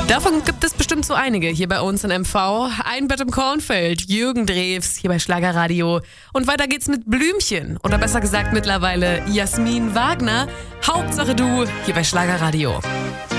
Davon gibt es bestimmt so einige hier bei uns in MV. Ein Bett im Kornfeld, Jürgen Drews hier bei Schlagerradio. Und weiter geht's mit Blümchen. Oder besser gesagt mittlerweile Jasmin Wagner. Hauptsache du hier bei Schlagerradio.